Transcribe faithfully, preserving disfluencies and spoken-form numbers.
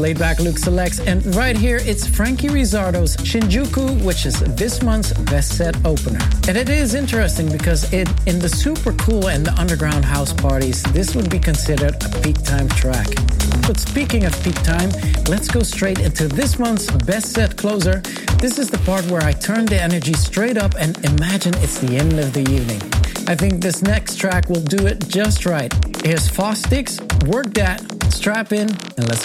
Laid Back Luke selects, and right here it's Frankie Rizzardo's Shinjuku, which is this month's best set opener. And it is interesting because it, in the super cool and the underground house parties, this would be considered a peak time track. But speaking of peak time, let's go straight into this month's best set closer. This is the part where I turn the energy straight up and imagine it's the end of the evening. I think this next track will do it just right. Here's Fostics, Work That, strap in, and let's